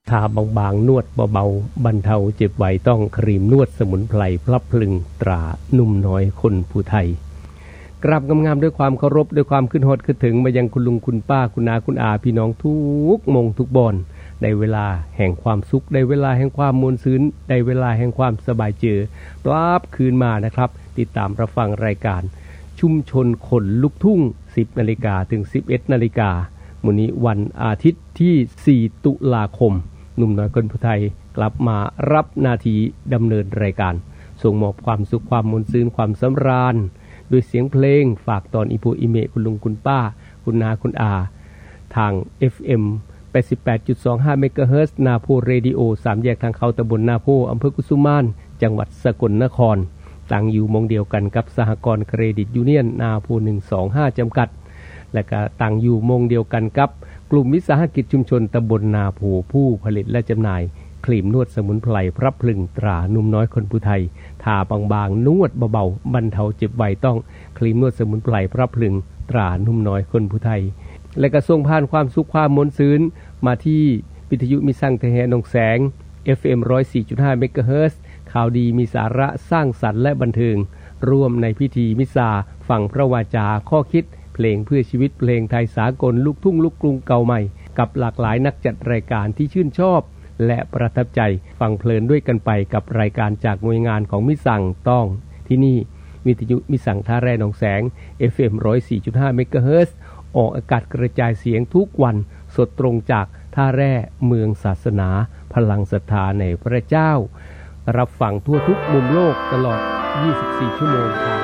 ทาบางๆนวดเบาๆบรรเทาเจ็บไหวต้องครีมนวดสมุนไพรพลับพลึงตรานุ่มน้อยคนผู้ไทยกราบงามๆด้วยความเคารพด้วยความขึ้นฮอดขึ้นถึงมายังคุณลุงคุณป้าคุณอาคุณอาพี่น้องทุกมงทุกบอนได้เวลาแห่งความสุขได้เวลาแห่งความมวลซื่นได้เวลาแห่งความสบายเจอปราบคืนมานะครับติดตามรับฟังรายการชุมชนคนลุกทุ่ง 10 นาฬิกาถึง 11 นาฬิกามื้อนี้วันอาทิตย์ที่ 4 ตุลาคมหนุ่มน้อยคนผู้ไทยกลับมารับหน้าที่ดำเนินรายการส่งมอบความสุขความมวลซื่นความสำราญด้วยเสียงเพลงฝากตอนอีปูอีเมคุณลุงคุณป้าคุณนาคุณอาทาง FM 88.25 เมกะเฮิรตซ์นาโพเรดิโอ3แยกทางเขาตำบลนาโพอำเภอกุสุมานจังหวัดสกลนครตั้งอยู่มงเดียวกันกับสหกรณ์เครดิตยูเนียนนาโพ125จำกัดและก็ตั้งอยู่มงเดียวกันกับกลุ่มวิสาหกิจชุมชนตำบลนาโพผู้ผลิตและจำหน่ายครีมนวดสมุนไพรพรับพลึงตรานุ่มน้อยคนผู้ไทยทาบางๆนวดเบาๆบรรเทาเจ็บไหวต้องครีมนวดสมุนไพรพรับพลึงตรานุ่มน้อยคนผู้ไทยและก็ส่งผ่านความสุขความมวลซื่นมาที่วิทยุมิสั่งเทแหนองแสง FM 104.5 เมกะเฮิรตซ์ข่าวดีมีสาระสร้างสรรค์และบันเทิงร่วมในพิธีมิสซาฟังพระวาจาข้อคิดเพลงเพื่อชีวิตเพลงไทยสากลลูกทุ่งลูกกรุงเก่าใหม่กับหลากหลายนักจัดรายการที่ชื่นชอบและประทับใจฟังเพลินด้วยกันไปกับรายการจากหน่วยงานของมิสั่งต้องที่นี่วิทยุมิสั่งท่าแร่หนองแสง FM 104.5 เมกะเฮิรตซ์ออกอากาศกระจายเสียงทุกวันสดตรงจากท่าแร่เมืองศาสนาพลังศรัทธาในพระเจ้ารับฟังทั่วทุกมุมโลกตลอด24ชั่วโมง